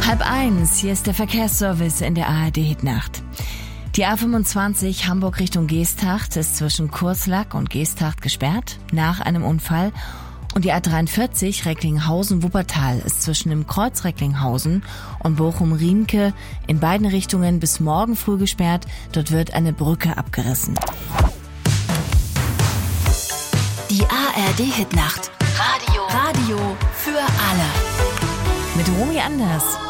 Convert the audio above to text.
12:30, hier ist der Verkehrsservice in der ARD-Hitnacht. Die A25 Hamburg Richtung Geesthacht ist zwischen Kurslack und Geesthacht gesperrt, nach einem Unfall. Und die A43 Recklinghausen-Wuppertal ist zwischen dem Kreuz Recklinghausen und Bochum-Riemke in beiden Richtungen bis morgen früh gesperrt. Dort wird eine Brücke abgerissen. Die ARD-Hitnacht. Radio für alle. Mit Romy Anders.